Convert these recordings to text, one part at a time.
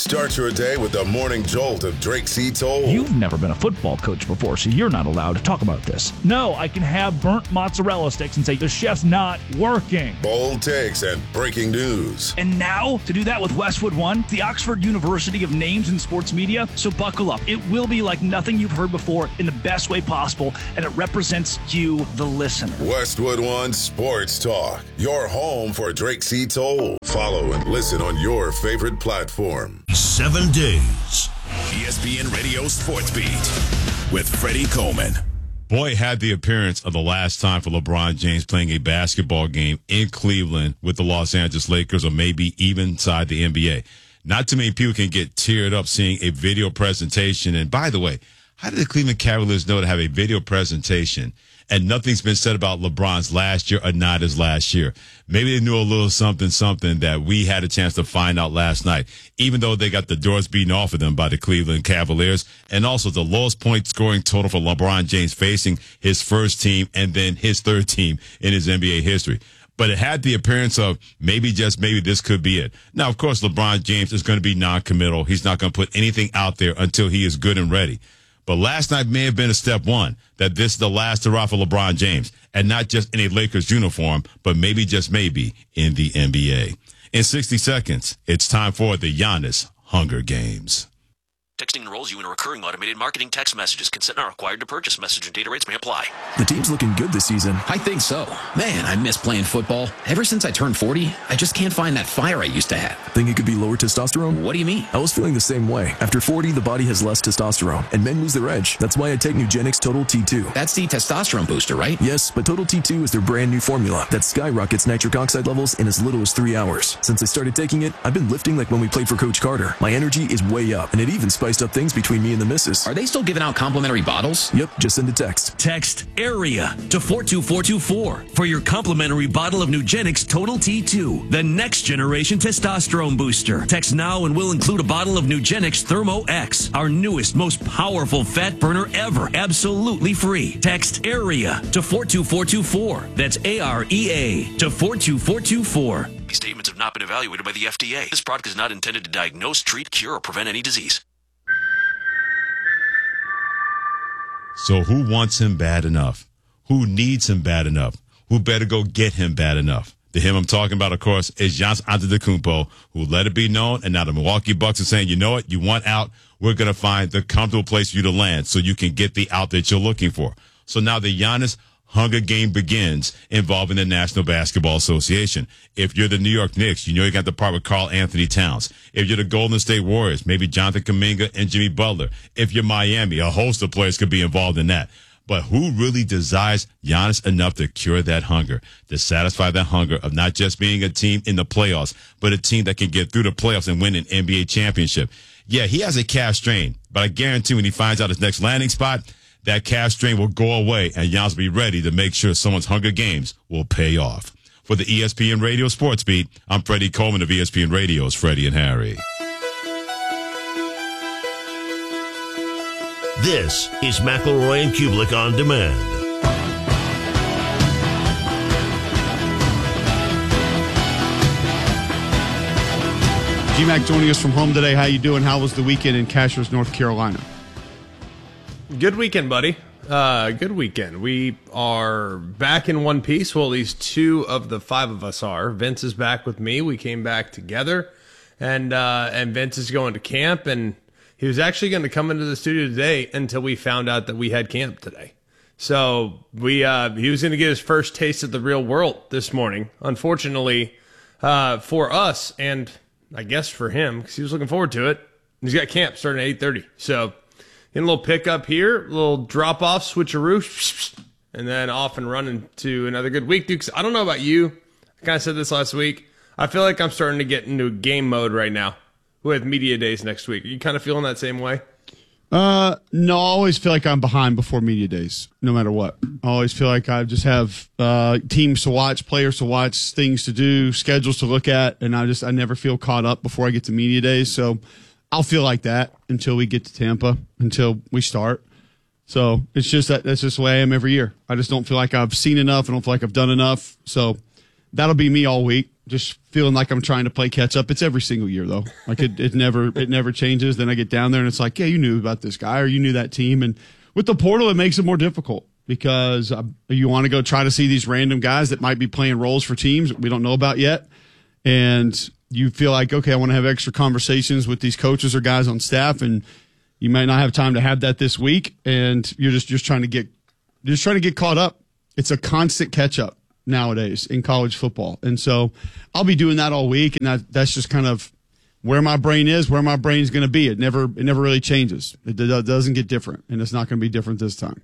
Start your day with the morning jolt of Drake C. Toll. You've never been a football coach before, so you're not allowed to talk about this. No, I can have burnt mozzarella sticks and say the chef's not working. Bold takes and breaking news. And now, to do that with Westwood One, the Oxford University of names in sports media. So buckle up. It will be like nothing you've heard before in the best way possible, and it represents you, the listener. Westwood One Sports Talk, your home for Drake C. Toll. Follow and listen on your favorite platform. 7 days. ESPN Radio Sports Beat with Freddie Coleman. Boy, had the appearance of the last time for LeBron James playing a basketball game in Cleveland with the Los Angeles Lakers, or maybe even inside the NBA. Not too many people can get teared up seeing a video presentation. And by the way, how did the Cleveland Cavaliers know to have a video presentation and nothing's been said about LeBron's last year or not his last year? Maybe they knew a little something that we had a chance to find out last night, even though they got the doors beaten off of them by the Cleveland Cavaliers, and also the lowest point scoring total for LeBron James facing his first team and then his third team in his NBA history. But it had the appearance of maybe, just maybe, this could be it. Now, of course, LeBron James is going to be non-committal. He's not going to put anything out there until he is good and ready. But last night may have been a step one, that this is the last hurrah for LeBron James, and not just in a Lakers uniform, but maybe, just maybe, in the NBA. In 60 seconds, it's time for the Giannis Hunger Games. Texting enrolls you in a recurring automated marketing text messages. Consent not required to purchase. Message and data rates may apply. The team's looking good this season. I think so. Man, I miss playing football. Ever since I turned 40, I just can't find that fire I used to have. Think it could be lower testosterone? What do you mean? I was feeling the same way. After 40, the body has less testosterone, and men lose their edge. That's why I take Nugenix Total T2. That's the testosterone booster, right? Yes, but Total T2 is their brand new formula that skyrockets nitric oxide levels in as little as 3 hours. Since I started taking it, I've been lifting like when we played for Coach Carter. My energy is way up, and it even spiced up things between me and the missus. Are they still giving out complimentary bottles? Yep, just send a text. Text AREA to 42424 for your complimentary bottle of Nugenix Total T2, the next generation testosterone booster. Text now and we'll include a bottle of Nugenix Thermo X, our newest, most powerful fat burner ever, absolutely free. Text AREA to 42424. That's AREA to 42424. These statements have not been evaluated by the FDA. This product is not intended to diagnose, treat, cure, or prevent any disease. So who wants him bad enough? Who needs him bad enough? Who better go get him bad enough? The him I'm talking about, of course, is Giannis Antetokounmpo, who let it be known, and now the Milwaukee Bucks are saying, you know what, you want out, we're going to find the comfortable place for you to land so you can get the out that you're looking for. So now the Giannis Hunger Game begins involving the National Basketball Association. If you're the New York Knicks, you know you got to part with Karl Anthony Towns. If you're the Golden State Warriors, maybe Jonathan Kuminga and Jimmy Butler. If you're Miami, a host of players could be involved in that. But who really desires Giannis enough to cure that hunger, to satisfy that hunger of not just being a team in the playoffs, but a team that can get through the playoffs and win an NBA championship? Yeah, he has a calf strain, but I guarantee when he finds out his next landing spot, that calf strain will go away, and Giannis will be ready to make sure someone's Hunger Games will pay off. For the ESPN Radio Sports Beat, I'm Freddie Coleman of ESPN Radio's Freddie and Harry. This is McElroy and Kublik on Demand. G-Mac joining us from home today. How you doing? How was the weekend in Cashiers, North Carolina? Good weekend, buddy. Good weekend. We are back in one piece. Well, at least two of the five of us are. Vince is back with me. We came back together, and Vince is going to camp, and he was actually going to come into the studio today until we found out that we had camp today. So he was going to get his first taste of the real world this morning. Unfortunately, for us, and I guess for him, because he was looking forward to it, he's got camp starting at 8:30. So getting a little pickup here, a little drop-off, switcheroo, and then off and running to another good week. Dude, 'cause I don't know about you. I kind of said this last week. I feel like I'm starting to get into game mode right now with media days next week. Are you kind of feeling that same way? No, I always feel like I'm behind before media days, no matter what. I always feel like I just have teams to watch, players to watch, things to do, schedules to look at, and I never feel caught up before I get to media days. So I'll feel like that until we get to Tampa, until we start. So it's just that's just the way I am every year. I just don't feel like I've seen enough. I don't feel like I've done enough. So that'll be me all week, just feeling like I'm trying to play catch up. It's every single year though. Like it never changes. Then I get down there and it's like, yeah, you knew about this guy or you knew that team. And with the portal, it makes it more difficult because you want to go try to see these random guys that might be playing roles for teams that we don't know about yet. And you feel like, okay, I want to have extra conversations with these coaches or guys on staff, and you might not have time to have that this week. And you're just trying to get caught up. It's a constant catch up nowadays in college football. And so I'll be doing that all week. And that's just kind of where my brain is, where my brain's going to be. It never really changes. It doesn't get different, and it's not going to be different this time.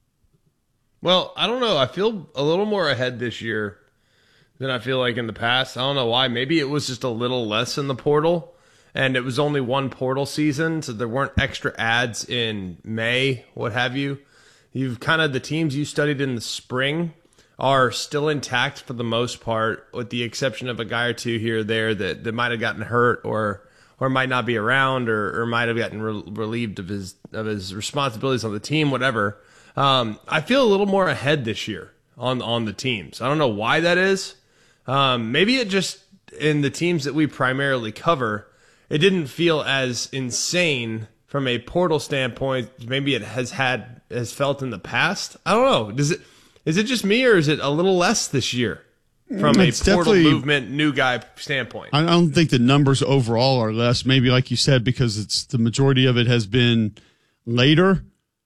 Well, I don't know. I feel a little more ahead this year than I feel like in the past. I don't know why. Maybe it was just a little less in the portal, and it was only one portal season, so there weren't extra ads in May, what have you. You've kind of, the teams you studied in the spring are still intact for the most part, with the exception of a guy or two here or there that might have gotten hurt or might not be around or might have gotten relieved of his responsibilities on the team, whatever. I feel a little more ahead this year on the teams. I don't know why that is. Maybe it just, in the teams that we primarily cover, it didn't feel as insane from a portal standpoint. Maybe it has felt in the past. I don't know. Is it just me, or is it a little less this year from a portal movement, new guy standpoint? I don't think the numbers overall are less. Maybe like you said, because it's the majority of it has been later.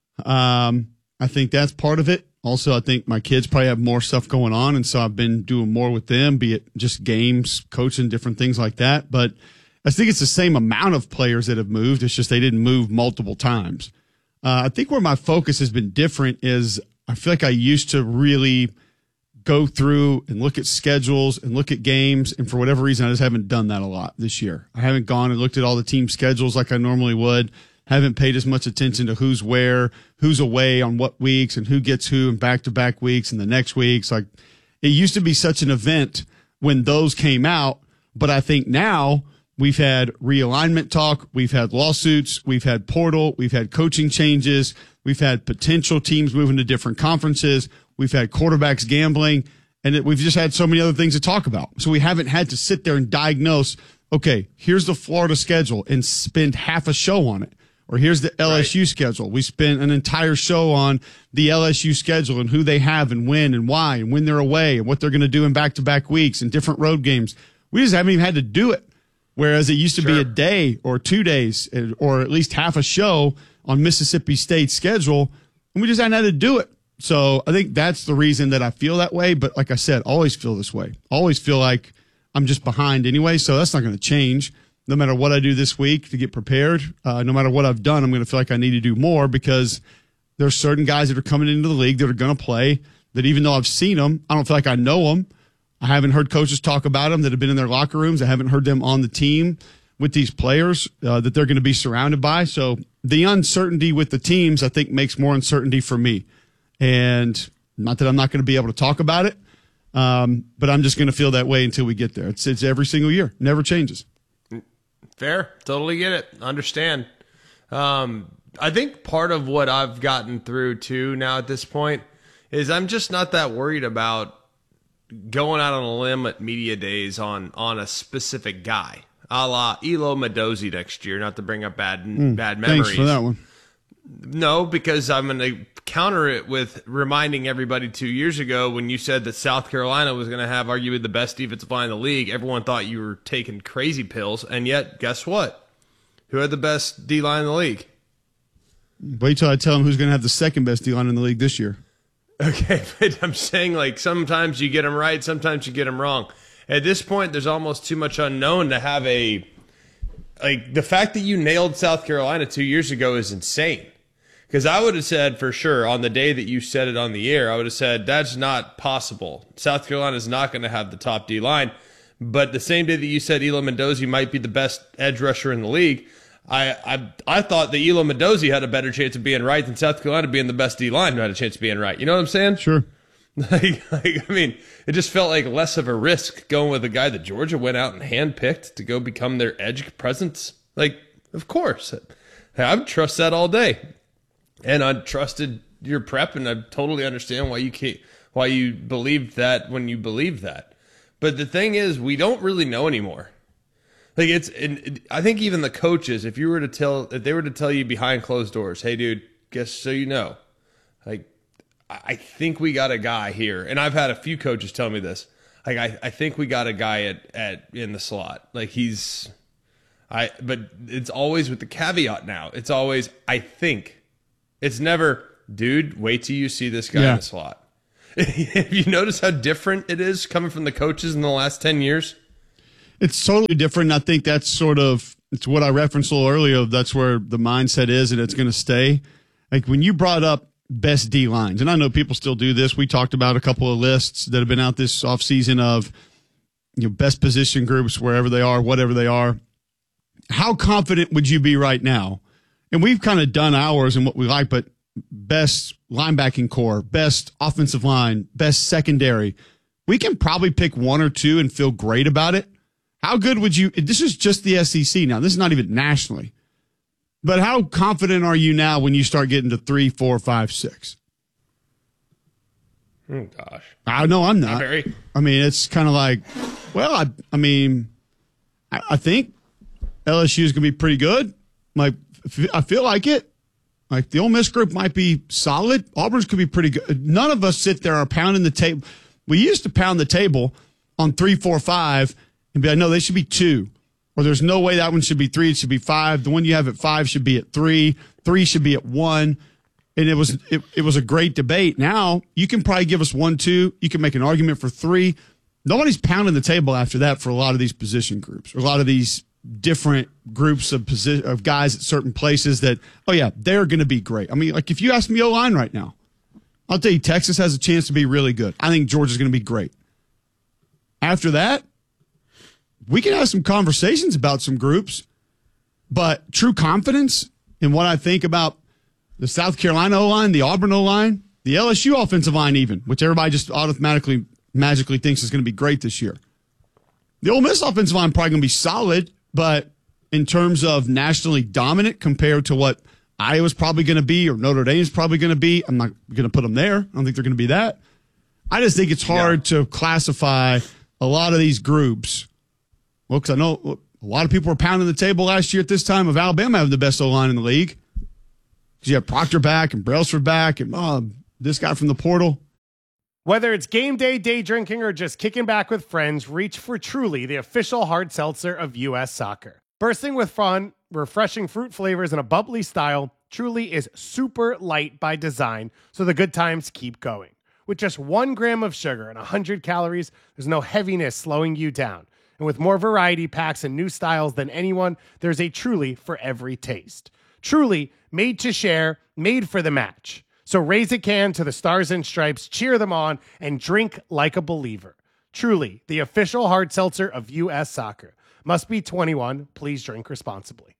I think that's part of it. Also, I think my kids probably have more stuff going on, and so I've been doing more with them, be it just games, coaching, different things like that. But I think it's the same amount of players that have moved. It's just they didn't move multiple times. I think where my focus has been different is I feel like I used to really go through and look at schedules and look at games, and for whatever reason, I just haven't done that a lot this year. I haven't gone and looked at all the team schedules like I normally would. Haven't paid as much attention to who's where, who's away on what weeks, and who gets who in back-to-back weeks and the next weeks. Like, it used to be such an event when those came out, but I think now we've had realignment talk, we've had lawsuits, we've had portal, we've had coaching changes, we've had potential teams moving to different conferences, we've had quarterbacks gambling, and we've just had so many other things to talk about. So we haven't had to sit there and diagnose, okay, here's the Florida schedule and spend half a show on it. Or here's the LSU schedule. We spent an entire show on the LSU schedule and who they have and why and when they're away and what they're going to do in back-to-back weeks and different road games. We just haven't even had to do it. Whereas it used to be a day or 2 days or at least half a show on Mississippi State's schedule, and we just hadn't had to do it. So I think that's the reason that I feel that way. But like I said, always feel this way. Always feel like I'm just behind anyway, so that's not going to change. No matter what I do this week to get prepared, no matter what I've done, I'm going to feel like I need to do more because there's certain guys that are coming into the league that are going to play that even though I've seen them, I don't feel like I know them. I haven't heard coaches talk about them that have been in their locker rooms. I haven't heard them on the team with these players that they're going to be surrounded by. So the uncertainty with the teams, I think, makes more uncertainty for me. And not that I'm not going to be able to talk about it, but I'm just going to feel that way until we get there. It's every single year. Never changes. Fair. Totally get it. Understand. I think part of what I've gotten through too now at this point is I'm just not that worried about going out on a limb at media days on a specific guy, a la Elo Mendoza next year, not to bring up bad memories. Thanks for that one. No, because I'm going to counter it with reminding everybody 2 years ago when you said that South Carolina was going to have arguably the best defensive line in the league. Everyone thought you were taking crazy pills, and yet, guess what? Who had the best D-line in the league? Wait till I tell them who's going to have the second best D-line in the league this year. Okay, but I'm saying, like, sometimes you get them right, sometimes you get them wrong. At this point, there's almost too much unknown to have the fact that you nailed South Carolina 2 years ago is insane. Because I would have said for sure on the day that you said it on the air, I would have said that's not possible. South Carolina is not going to have the top D line. But the same day that you said Elo Mendoza might be the best edge rusher in the league, I thought that Elo Mendoza had a better chance of being right than South Carolina being the best D line who had a chance of being right. You know what I'm saying? Sure. I mean, it just felt like less of a risk going with a guy that Georgia went out and handpicked to go become their edge presence. Like, of course, I would trust that all day. And I trusted your prep, and I totally understand why you believed that when you believed that. But the thing is, we don't really know anymore. Like I think even the coaches, if they were to tell you behind closed doors, hey dude, just so you know, like I think we got a guy here, and I've had a few coaches tell me this. Like I think we got a guy in the slot. Like but it's always with the caveat now. It's always I think. It's never, dude, wait till you see this guy in the slot. Have you noticed how different it is coming from the coaches in the last 10 years? It's totally different. I think that's it's what I referenced a little earlier. That's where the mindset is, and it's going to stay. Like when you brought up best D lines, and I know people still do this. We talked about a couple of lists that have been out this offseason of best position groups, wherever they are, whatever they are. How confident would you be right now? And we've kind of done ours and what we like, but best linebacking core, best offensive line, best secondary. We can probably pick one or two and feel great about it. How good would you? This is just the SEC now. This is not even nationally. But how confident are you now when you start getting to 3, 4, 5, 6? Oh, gosh. I know I'm not. I mean, it's kind of like, well, I think LSU is going to be pretty good. Like, I feel like it. Like, the Ole Miss group might be solid. Auburn's could be pretty good. None of us sit there are pounding the table. We used to pound the table on 3, 4, 5 and be like, no, they should be 2. Or there's no way that one should be 3. It should be 5. The one you have at 5 should be at 3. 3 should be at 1. And it was a great debate. Now, you can probably give us 1, 2. You can make an argument for 3. Nobody's pounding the table after that for a lot of these position groups, or a lot of these different groups of guys at certain places that, oh, yeah, they're going to be great. I mean, like if you ask me O-line right now, I'll tell you Texas has a chance to be really good. I think Georgia's going to be great. After that, we can have some conversations about some groups, but true confidence in what I think about the South Carolina O-line, the Auburn O-line, the LSU offensive line even, which everybody just automatically, magically thinks is going to be great this year. The Ole Miss offensive line probably going to be solid, but in terms of nationally dominant compared to what Iowa's probably going to be or Notre Dame's probably going to be, I'm not going to put them there. I don't think they're going to be that. I just think it's hard to classify a lot of these groups. Well, because I know a lot of people were pounding the table last year at this time of Alabama having the best O-line in the league. Because you have Proctor back and Brailsford back and this guy from the portal. Whether it's game day, day drinking, or just kicking back with friends, reach for Truly, the official hard seltzer of U.S. Soccer. Bursting with fun, refreshing fruit flavors, and a bubbly style, Truly is super light by design, so the good times keep going. With just 1 gram of sugar and 100 calories, there's no heaviness slowing you down. And with more variety packs and new styles than anyone, there's a Truly for every taste. Truly, made to share, made for the match. So raise a can to the Stars and Stripes, cheer them on, and drink like a believer. Truly, the official hard seltzer of U.S. Soccer. Must be 21. Please drink responsibly.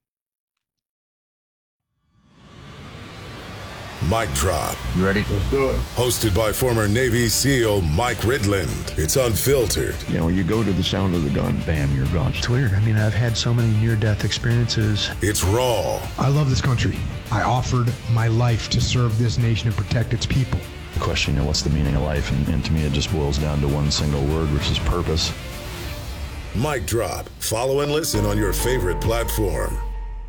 Mic Drop. You ready? Let's do it. Hosted by former Navy SEAL Mike Ridland. It's unfiltered. You know, you go to the sound of the gun, bam, you're gone. It's weird. I mean, I've had so many near-death experiences. It's raw. I love this country. I offered my life to serve this nation and protect its people. The question, what's the meaning of life? And to me, it just boils down to one single word, which is purpose. Mic Drop. Follow and listen on your favorite platform.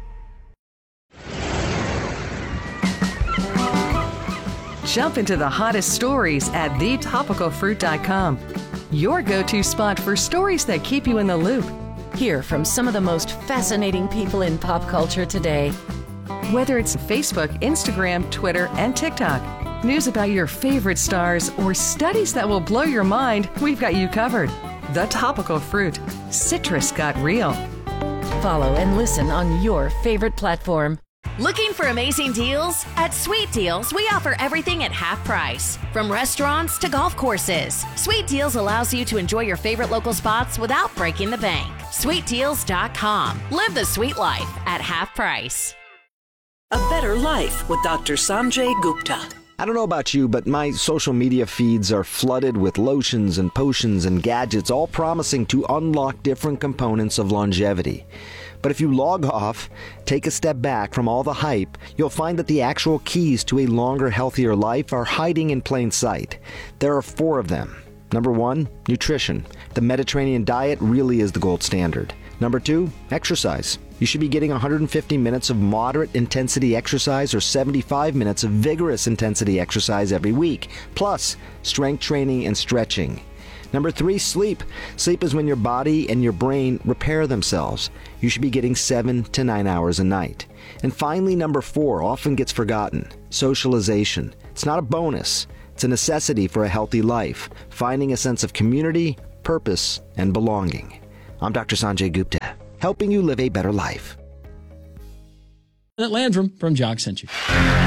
Jump into the hottest stories at thetopicalfruit.com. Your go-to spot for stories that keep you in the loop. Hear from some of the most fascinating people in pop culture today. Whether it's Facebook, Instagram, Twitter, and TikTok, news about your favorite stars, or studies that will blow your mind, we've got you covered. The Topical Fruit. Citrus got real. Follow and listen on your favorite platform. Looking for amazing deals? At Sweet Deals, we offer everything at half price. From restaurants to golf courses, Sweet Deals allows you to enjoy your favorite local spots without breaking the bank. SweetDeals.com. Live the sweet life at half price. A better life with Dr. Sanjay Gupta. I don't know about you, but my social media feeds are flooded with lotions and potions and gadgets, all promising to unlock different components of longevity. But if you log off, take a step back from all the hype, you'll find that the actual keys to a longer, healthier life are hiding in plain sight. There are 4 of them. Number 1, nutrition. The Mediterranean diet really is the gold standard. Number 2, exercise. You should be getting 150 minutes of moderate intensity exercise or 75 minutes of vigorous intensity exercise every week, plus strength training and stretching. Number 3, sleep. Sleep is when your body and your brain repair themselves. You should be getting 7 to 9 hours a night. And finally, number 4 often gets forgotten. Socialization. It's not a bonus. It's a necessity for a healthy life. Finding a sense of community, purpose, and belonging. I'm Dr. Sanjay Gupta, helping you live a better life. That Landrum from Jog sent you.